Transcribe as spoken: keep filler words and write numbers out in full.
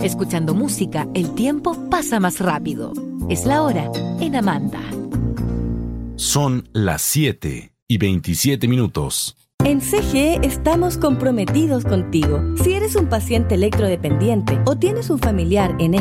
Escuchando música, el tiempo pasa más rápido. Es la hora en Amanda. Son las siete y veintisiete minutos. En C G E estamos comprometidos contigo. Si eres un paciente electrodependiente o tienes un familiar en